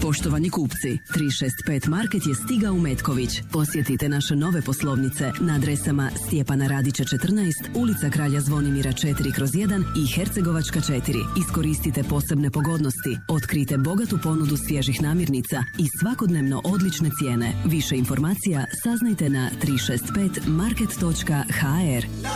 Poštovani kupci, 365 Market je stigao u Metković. Posjetite naše nove poslovnice na adresama Stjepana Radića 14, ulica Kralja Zvonimira 4/1 i Hercegovačka 4. Iskoristite posebne pogodnosti, otkrite bogatu ponudu svježih namirnica i svakodnevno odlične cijene. Više informacija saznajte na 365market.hr.